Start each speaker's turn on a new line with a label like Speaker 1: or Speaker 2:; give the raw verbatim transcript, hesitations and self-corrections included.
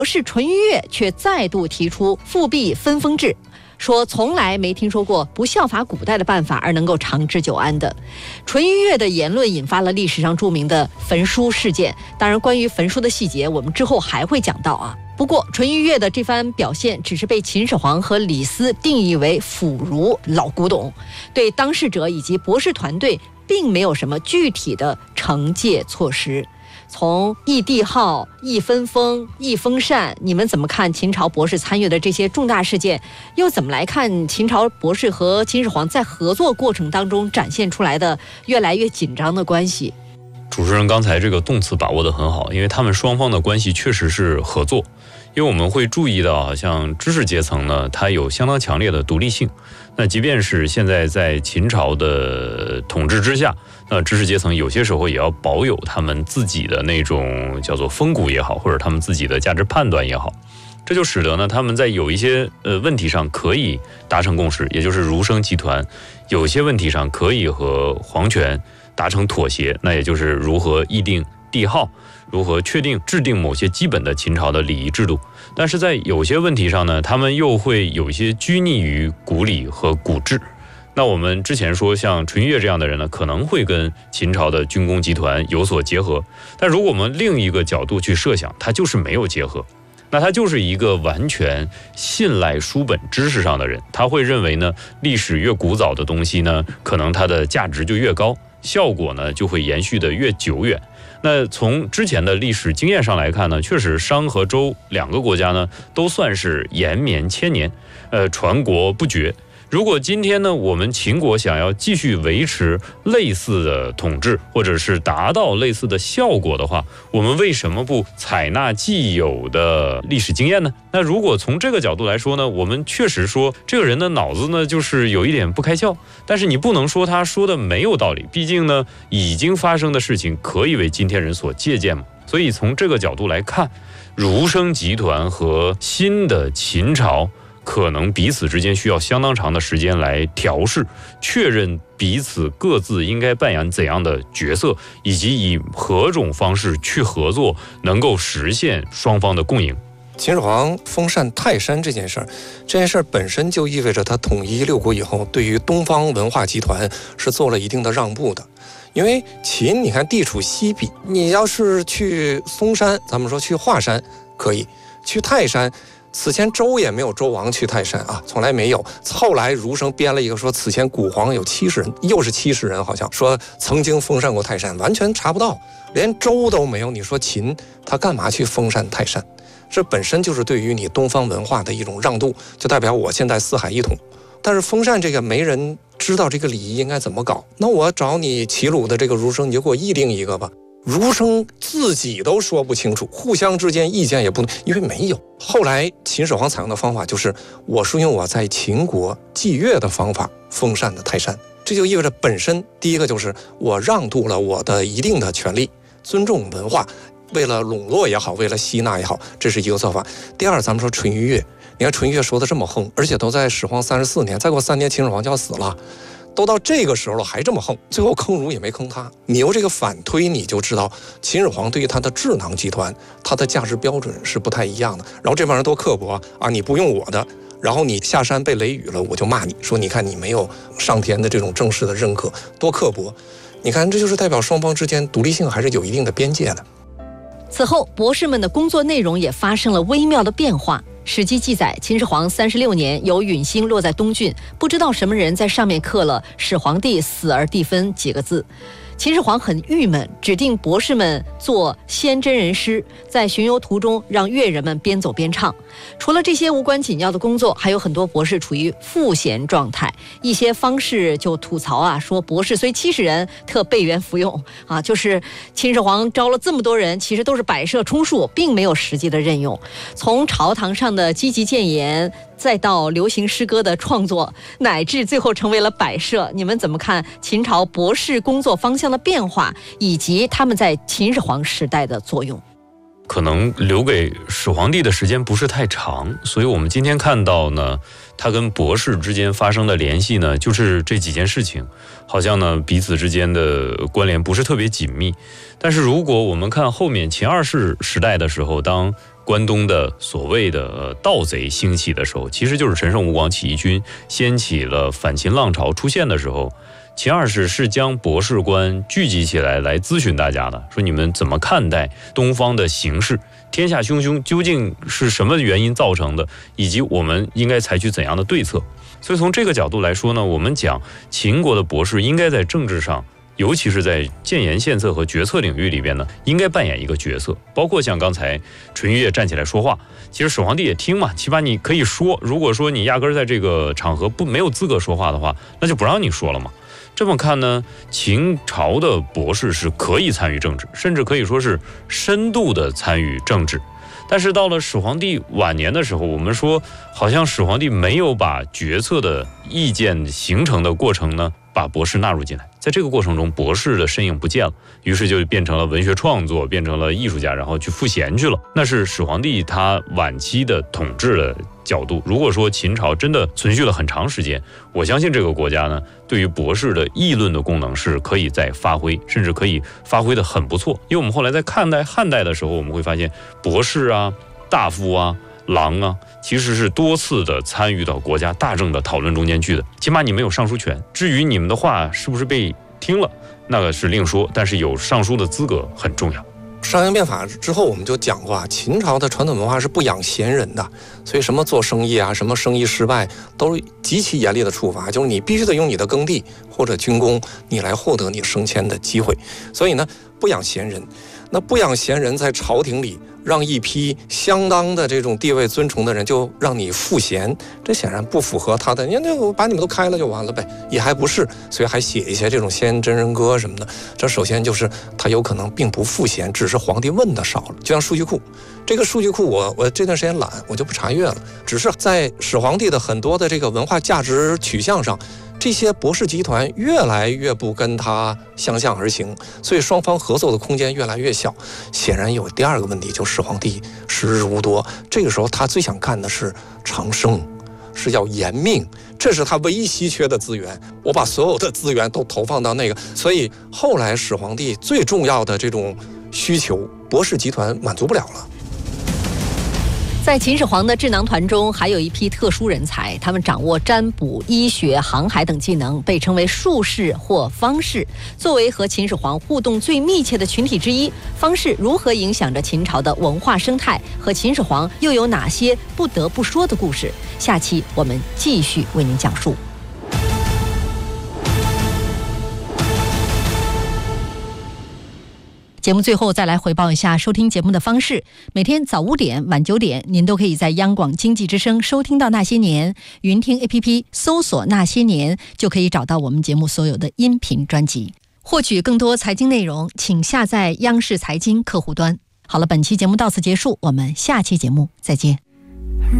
Speaker 1: 是淳于越却再度提出复辟分封制，说从来没听说过不效法古代的办法而能够长治久安的。淳于越的言论引发了历史上著名的焚书事件，当然关于焚书的细节我们之后还会讲到啊。不过淳于越的这番表现只是被秦始皇和李斯定义为腐儒老古董，对当事者以及博士团队并没有什么具体的惩戒措施。从易帝号、易分封、易封禅，你们怎么看秦朝博士参与的这些重大事件？又怎么来看秦朝博士和秦始皇在合作过程当中展现出来的越来越紧张的关系？
Speaker 2: 主持人刚才这个动词把握得很好，因为他们双方的关系确实是合作。因为我们会注意到，好像知识阶层呢，它有相当强烈的独立性。那即便是现在在秦朝的统治之下，那知识阶层有些时候也要保有他们自己的那种叫做风骨也好，或者他们自己的价值判断也好，这就使得呢，他们在有一些呃问题上可以达成共识，也就是儒生集团有些问题上可以和皇权达成妥协，那也就是如何议定帝号，如何确定制定某些基本的秦朝的礼仪制度。但是在有些问题上呢，他们又会有一些拘泥于古礼和古制。那我们之前说像淳于越这样的人呢，可能会跟秦朝的军工集团有所结合，但如果我们另一个角度去设想，他就是没有结合，那他就是一个完全信赖书本知识上的人。他会认为呢，历史越古早的东西呢，可能它的价值就越高，效果呢就会延续的越久远。那从之前的历史经验上来看呢，确实商和周两个国家呢都算是延绵千年，呃，传国不绝。如果今天呢，我们秦国想要继续维持类似的统治，或者是达到类似的效果的话，我们为什么不采纳既有的历史经验呢？那如果从这个角度来说呢，我们确实说这个人的脑子呢就是有一点不开窍，但是你不能说他说的没有道理，毕竟呢已经发生的事情可以为今天人所借鉴嘛。所以从这个角度来看，儒生集团和新的秦朝可能彼此之间需要相当长的时间来调试，确认彼此各自应该扮演怎样的角色，以及以何种方式去合作，能够实现双方的共赢。
Speaker 3: 秦始皇封禅泰山这件事儿，这件事儿本身就意味着他统一六国以后，对于东方文化集团是做了一定的让步的。因为秦，你看地处西壁，你要是去嵩山，咱们说去华山可以，去泰山。此前周也没有周王去泰山啊，从来没有。后来儒生编了一个说，此前古皇有七十人，又是七十人，好像说曾经封禅过泰山，完全查不到，连周都没有。你说秦他干嘛去封禅泰山？这本身就是对于你东方文化的一种让渡，就代表我现在四海一统。但是封禅这个没人知道这个礼仪应该怎么搞，那我找你齐鲁的这个儒生，你就给我议定一个吧。儒生自己都说不清楚，互相之间意见也不能，因为没有。后来秦始皇采用的方法就是，我是用我在秦国祭乐的方法封禅的泰山。这就意味着本身第一个就是我让渡了我的一定的权利，尊重文化，为了笼络也好，为了吸纳也好，这是一个做法。第二，咱们说淳于越，你看淳于越说的这么横，而且都在始皇三十四年，再过三年秦始皇就要死了。都到这个时候了还这么横，最后坑儒也没坑他。你由这个反推，你就知道秦始皇对于他的智囊集团，他的价值标准是不太一样的。然后这帮人多刻薄啊，你不用我的，然后你下山被雷雨了，我就骂你说，你看你没有上天的这种正式的认可，多刻薄。你看，这就是代表双方之间独立性还是有一定的边界的。
Speaker 1: 此后，博士们的工作内容也发生了微妙的变化。史记记载，秦始皇三十六年，有陨星落在东郡，不知道什么人在上面刻了“始皇帝死而地分”几个字。秦始皇很郁闷，指定博士们做先真人诗，在巡游途中让乐人们边走边唱。除了这些无关紧要的工作，还有很多博士处于赋闲状态。一些方士就吐槽啊，说博士虽七十人，特备员服用啊，就是秦始皇招了这么多人，其实都是摆设充数，并没有实际的任用。从朝堂上的积极谏言，再到流行诗歌的创作，乃至最后成为了摆设。你们怎么看秦朝博士工作方向的变化，以及他们在秦始皇时代的作用？
Speaker 2: 可能留给始皇帝的时间不是太长，所以我们今天看到呢，他跟博士之间发生的联系呢，就是这几件事情，好像呢彼此之间的关联不是特别紧密。但是如果我们看后面秦二世时代的时候，当关东的所谓的、呃、盗贼兴起的时候，其实就是陈胜吴广起义军掀起了反秦浪潮出现的时候，秦二世是将博士官聚集起来来咨询大家的，说你们怎么看待东方的形势，天下汹汹究竟是什么原因造成的，以及我们应该采取怎样的对策。所以从这个角度来说呢，我们讲秦国的博士应该在政治上，尤其是在建言献策和决策领域里边呢，应该扮演一个角色。包括像刚才淳于越站起来说话，其实始皇帝也听嘛，起码你可以说，如果说你压根在这个场合不没有资格说话的话，那就不让你说了嘛。这么看呢，秦朝的博士是可以参与政治，甚至可以说是深度的参与政治。但是到了始皇帝晚年的时候，我们说好像始皇帝没有把决策的意见形成的过程呢，把博士纳入进来。在这个过程中，博士的身影不见了，于是就变成了文学创作，变成了艺术家，然后去赋闲去了。那是始皇帝他晚期的统治的角度。如果说秦朝真的存续了很长时间，我相信这个国家呢，对于博士的议论的功能是可以再发挥，甚至可以发挥的很不错。因为我们后来在看待汉代的时候，我们会发现博士啊、大夫啊、郎啊，其实是多次的参与到国家大政的讨论中间去的。起码你没有上书权，至于你们的话是不是被听了，那个是另说，但是有上书的资格很重要。
Speaker 3: 商鞅变法之后，我们就讲过啊，秦朝的传统文化是不养闲人的，所以什么做生意啊，什么生意失败，都是极其严厉的处罚，就是你必须得用你的耕地或者军功，你来获得你升迁的机会。所以呢，不养闲人。那不养闲人，在朝廷里让一批相当的这种地位尊崇的人就让你赋闲，这显然不符合他的。你看，我把你们都开了就完了呗，也还不是，所以还写一些这种先真人歌什么的。这首先就是他有可能并不赋闲，只是皇帝问的少了。就像数据库，这个数据库我我这段时间懒，我就不查阅了。只是在始皇帝的很多的这个文化价值取向上，这些博士集团越来越不跟他相向而行，所以双方合作的空间越来越小。显然有第二个问题，就始皇帝时日无多，这个时候他最想干的是长生，是要延命，这是他唯一稀缺的资源。我把所有的资源都投放到那个，所以后来始皇帝最重要的这种需求，博士集团满足不了了。
Speaker 1: 在秦始皇的智囊团中，还有一批特殊人才，他们掌握占卜、医学、航海等技能，被称为术士或方士。作为和秦始皇互动最密切的群体之一，方士如何影响着秦朝的文化生态？和秦始皇又有哪些不得不说的故事？下期我们继续为您讲述。节目最后再来回报一下收听节目的方式。每天早五点、晚九点，您都可以在央广经济之声收听到《那些年》，云听 A P P 搜索《那些年》就可以找到我们节目所有的音频专辑。获取更多财经内容，请下载央视财经客户端。好了，本期节目到此结束，我们下期节目再见。